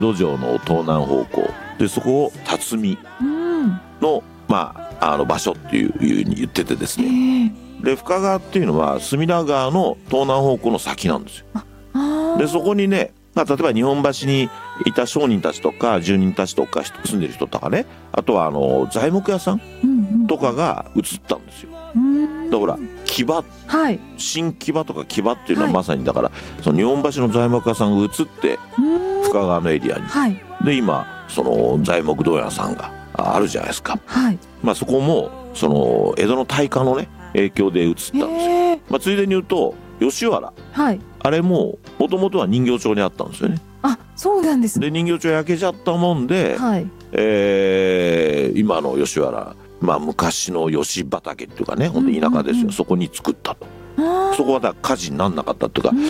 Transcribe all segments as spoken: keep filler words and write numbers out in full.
江戸城の東南方向で、そこを辰巳の、まあ、あの場所っていういうに言っててですね、で深川っていうのは隅田川の東南方向の先なんですよ。でそこにね、まあ、例えば日本橋にいた商人たちとか住人たちとか住んでる人とかね、あとはあの材木屋さんとかが移ったんですよ。だから木場、はい、新木場とか木場っていうのはまさにだから、はい、その日本橋の材木屋さんが移って深川のエリアに、はい、で今その材木問屋さんがあるじゃないですか、はい、まあ、そこもその江戸の大火のね影響で移ったんですよ。まあ、ついでに言うと吉原、はい、あれももともとは人形町にあったんですよね。 あ、そうなんですね。 で人形町焼けちゃったもんで、はい、えー、今の吉原、まあ、昔の吉畑っていうかね、本当に田舎ですよ、うんうんうん、そこに作ったと。そこはだ火事にならなかったっていうか、うん、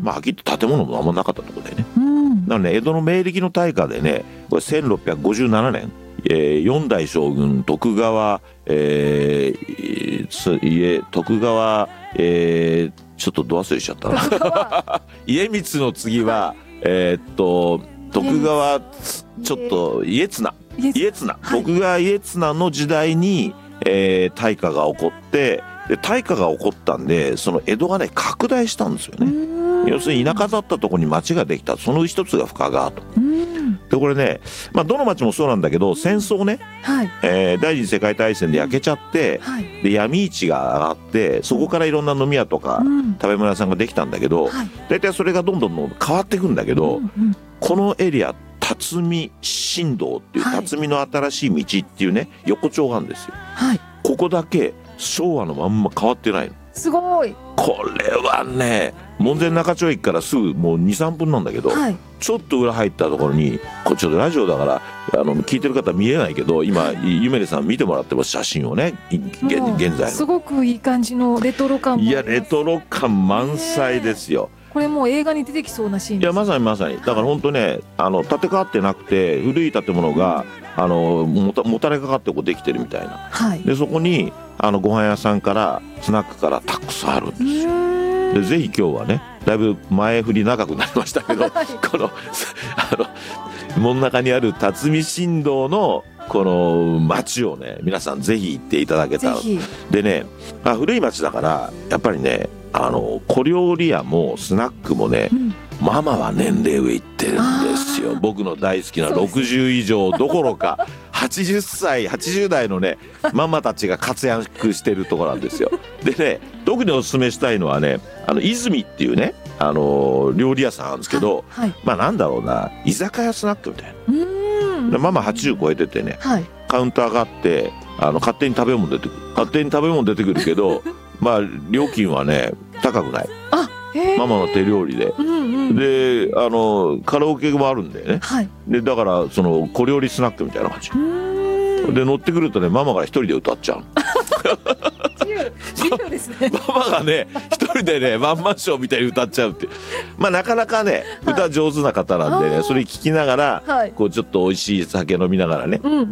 まあはっきり言って建物もあんまなかったところでね、うん、なので、ね、江戸の明暦の大火でね、これせんろっぴゃくごじゅうななねん、えー、よん代将軍徳川、えー、家徳川、えー、ちょっとど忘れしちゃったな家光の次は、えー、っと徳川ちょっと家綱家綱、はい、徳川家綱の時代に、えー、大火が起こって、で大火が起こったんでその江戸がね拡大したんですよね。要するに田舎だったところに町ができた、その一つが深川と。でこれね、まあ、どの町もそうなんだけど、戦争ね、はい、えー、第二次世界大戦で焼けちゃって、はい、で闇市が上がってそこからいろんな飲み屋とか、うん、食べ物屋さんができたんだけど、はい、大体それがどんどんどん変わっていくんだけど、うんうん、このエリア辰巳新道っていう、はい、辰巳の新しい道っていうね横丁があるんですよ、はい、ここだけ昭和のまんま変わってないの。 すごい。 これはね門前仲町駅からすぐもう にさんぷんなんだけど、はい、ちょっと裏入ったところに、これちょっとラジオだからあの聞いてる方見えないけど、今ゆめれさん見てもらってます、写真をね、現在のすごくいい感じのレトロ感も。 いやレトロ感満載ですよ。 これもう映画に出てきそうなシーンです。 いやまさにまさにだから本当ね、あの建て替わってなくて古い建物が、うん、あのもたもたれかかってこうできてるみたいな、はい、でそこにあのご飯屋さんからスナックからたくさんあるんですよ。でぜひ今日はね、だいぶ前振り長くなりましたけど、はい、このあの真ん中にある辰巳新道のこの町をね皆さんぜひ行っていただけたら。でね、あ古い町だからやっぱりね、あの小料理屋もスナックもね、うん、ママは年齢上いってるんですよ。僕の大好きなろくじゅう以上どころかはちじゅっさいはちじゅう代のねママたちが活躍してるところなんですよ。でね、特におすすめしたいのはね、あの泉っていうね、あの料理屋さんなんですけど、はい、まあなんだろうな、居酒屋スナックみたいな。うーん、でママはちじゅう超えててね、はい、カウンターがあってあの勝手に食べ物出てくる勝手に食べ物出てくるけどまあ料金はね高くない。あ、ママの手料理で、うんうん、であのカラオケもあるんだよね、はい、でだからその小料理スナックみたいな感じで乗ってくるとね、ママが一人で歌っちゃう自由自由ですねママがね一人でねワンマンショーみたいに歌っちゃうって、まあなかなかね歌上手な方なんでね、はい、それ聞きながら、はい、こうちょっと美味しい酒飲みながらね、うんうんうん、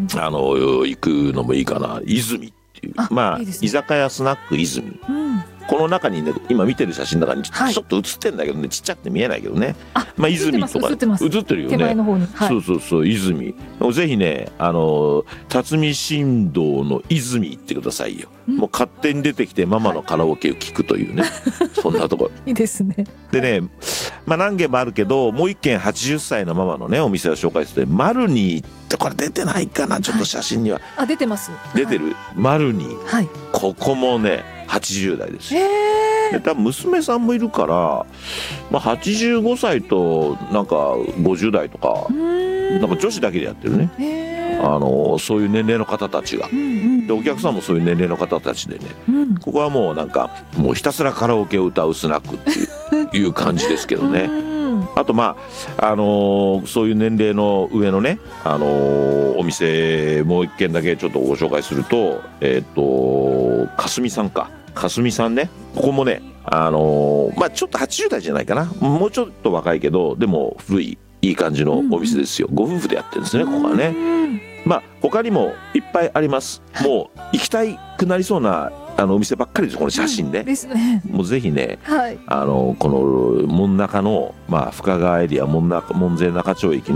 あの行くのもいいかな。泉っていう、まあいいですね、居酒屋スナック泉、うん、この中にね今見てる写真の中にちょっと写ってんだけどね、はい、ちっちゃくて見えないけどね、まあ泉とか映ってます映ってるよね、 手前の方に、はい、 そうそうそう泉、ぜひねあの辰巳新道の泉行ってくださいよ、うん、もう勝手に出てきてママのカラオケを聴くというね、はい、そんなところいいですね。 でね、まあ何軒もあるけどもう一軒はちじゅっさいのママのねお店を紹介して、マルニーってこれ出てないかな、ちょっと写真には、 はい、あ出てます、 出てる、はい、マルニー、はい、ここもねはちじゅう代ですよ。で多分娘さんもいるから、まあ、はちじゅうごさいとなんかごじゅう代とかなんか女子だけでやってるね、あのそういう年齢の方たちが、うんうん、でお客さんもそういう年齢の方たちでね、うん、ここはもうなんかもうひたすらカラオケを歌うスナックっていう、いう感じですけどねあとまああのー、そういう年齢の上のね、あのー、お店もう一軒だけちょっとご紹介すると、えっとかすみさんかかすみさんね、ここもね、あのー、まあちょっとはちじゅう代じゃないかな、もうちょっと若いけどでも古いいい感じのお店ですよ、うん、ご夫婦でやってるんですね、ここはね。まあ他にもいっぱいあります。もう行きたくなりそうなあのお店ばっかりですこの写真ね、 うん、ですね。 もうぜひね、 はい、 あのこの門中の、まあ、深川エリア門中門前仲町駅